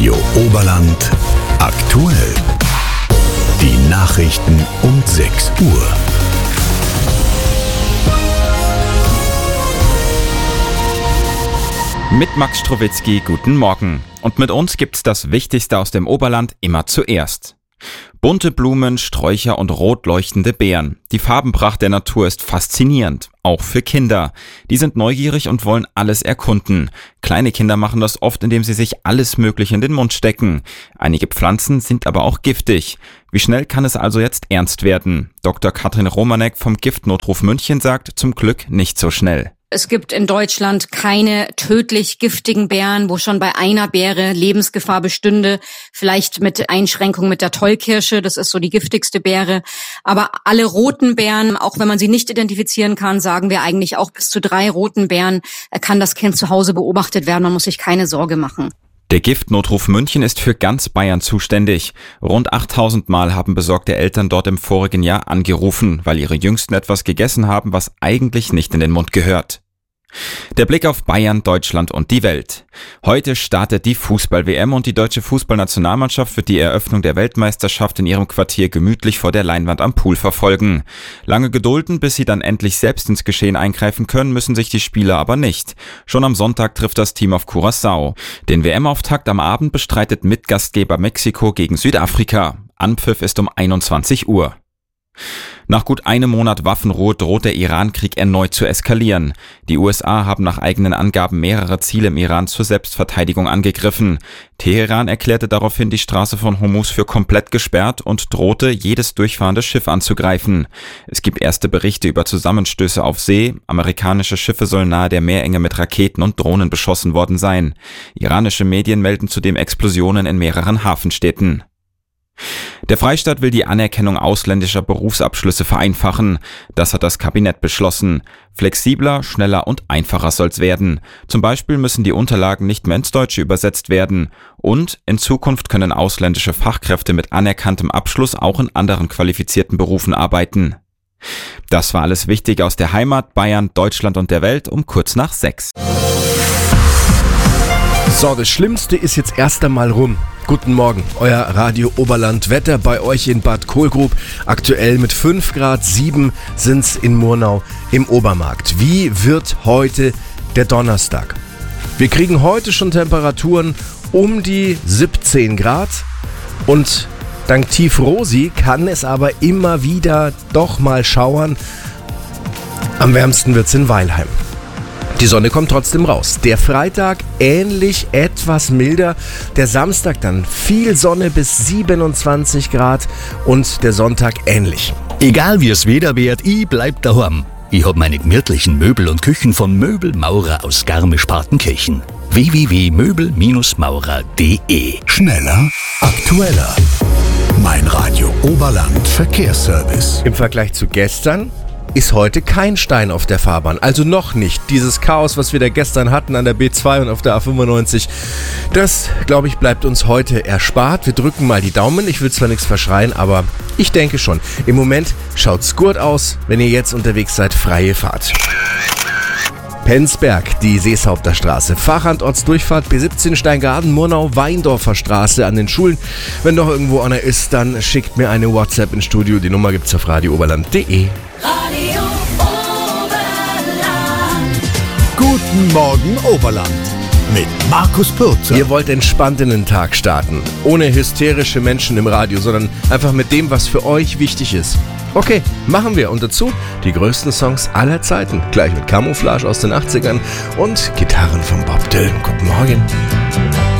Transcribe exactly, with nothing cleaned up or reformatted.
Radio Oberland aktuell. Die Nachrichten um sechs Uhr. Mit Max Strowitzki, guten Morgen. Und mit uns gibt's das Wichtigste aus dem Oberland immer zuerst. Bunte Blumen, Sträucher und rot leuchtende Beeren. Die Farbenpracht der Natur ist faszinierend, auch für Kinder. Die sind neugierig und wollen alles erkunden. Kleine Kinder machen das oft, indem sie sich alles Mögliche in den Mund stecken. Einige Pflanzen sind aber auch giftig. Wie schnell kann es also jetzt ernst werden? Doktor Katrin Romanek vom Giftnotruf München sagt, zum Glück nicht so schnell. Es gibt in Deutschland keine tödlich giftigen Beeren, wo schon bei einer Beere Lebensgefahr bestünde. Vielleicht mit Einschränkung mit der Tollkirsche, das ist so die giftigste Beere. Aber alle roten Beeren, auch wenn man sie nicht identifizieren kann, sagen wir eigentlich auch bis zu drei roten Beeren kann das Kind zu Hause beobachtet werden. Man muss sich keine Sorge machen. Der Giftnotruf München ist für ganz Bayern zuständig. Rund achttausend Mal haben besorgte Eltern dort im vorigen Jahr angerufen, weil ihre Jüngsten etwas gegessen haben, was eigentlich nicht in den Mund gehört. Der Blick auf Bayern, Deutschland und die Welt. Heute startet die Fußball-W M und die deutsche Fußballnationalmannschaft wird die Eröffnung der Weltmeisterschaft in ihrem Quartier gemütlich vor der Leinwand am Pool verfolgen. Lange gedulden, bis sie dann endlich selbst ins Geschehen eingreifen können, müssen sich die Spieler aber nicht. Schon am Sonntag trifft das Team auf Curaçao. Den W M-Auftakt am Abend bestreitet Mitgastgeber Mexiko gegen Südafrika. Anpfiff ist um einundzwanzig Uhr. Nach gut einem Monat Waffenruhe droht der Iran-Krieg erneut zu eskalieren. Die U S A haben nach eigenen Angaben mehrere Ziele im Iran zur Selbstverteidigung angegriffen. Teheran erklärte daraufhin die Straße von Hormuz für komplett gesperrt und drohte, jedes durchfahrende Schiff anzugreifen. Es gibt erste Berichte über Zusammenstöße auf See. Amerikanische Schiffe sollen nahe der Meerenge mit Raketen und Drohnen beschossen worden sein. Iranische Medien melden zudem Explosionen in mehreren Hafenstädten. Der Freistaat will die Anerkennung ausländischer Berufsabschlüsse vereinfachen. Das hat das Kabinett beschlossen. Flexibler, schneller und einfacher soll's werden. Zum Beispiel müssen die Unterlagen nicht mehr ins Deutsche übersetzt werden. Und in Zukunft können ausländische Fachkräfte mit anerkanntem Abschluss auch in anderen qualifizierten Berufen arbeiten. Das war alles Wichtige aus der Heimat, Bayern, Deutschland und der Welt um kurz nach sechs. So, das Schlimmste ist jetzt erst einmal rum. Guten Morgen, euer Radio Oberland Wetter bei euch in Bad Kohlgrub. Aktuell mit fünf Grad sieben sind's in Murnau im Obermarkt. Wie wird heute der Donnerstag? Wir kriegen heute schon Temperaturen um die siebzehn Grad und dank Tief Rosi kann es aber immer wieder doch mal schauern. Am wärmsten wird's in Weilheim. Die Sonne kommt trotzdem raus. Der Freitag ähnlich etwas milder. Der Samstag dann viel Sonne bis siebenundzwanzig Grad und der Sonntag ähnlich. Egal wie es Wetter wird, ich bleib daheim. Ich hab meine gemütlichen Möbel und Küchen von Möbelmaurer aus Garmisch-Partenkirchen. w w w punkt möbel maurer punkt d e. Schneller, aktueller. Mein Radio Oberland Verkehrsservice. Im Vergleich zu gestern ist heute kein Stein auf der Fahrbahn, also noch nicht. Dieses Chaos, was wir da gestern hatten an der B zwei und auf der A fünfundneunzig, das, glaube ich, bleibt uns heute erspart. Wir drücken mal die Daumen. Ich will zwar nichts verschreien, aber ich denke schon. Im Moment schaut's gut aus, wenn ihr jetzt unterwegs seid, freie Fahrt. Penzberg, die Seeshaupter Straße, Fachantortsdurchfahrt B siebzehn Steingaden, Murnau, Weindorfer Straße an den Schulen. Wenn doch irgendwo einer ist, dann schickt mir eine WhatsApp ins Studio. Die Nummer gibt's auf radio oberland punkt d e. Radio Oberland. Guten Morgen Oberland mit Markus Pürzer. Ihr wollt entspannt in den Tag starten, ohne hysterische Menschen im Radio, sondern einfach mit dem, was für euch wichtig ist. Okay, machen wir. Und dazu die größten Songs aller Zeiten. Gleich mit Camouflage aus den achtzigern und Gitarren von Bob Dylan. Guten Morgen.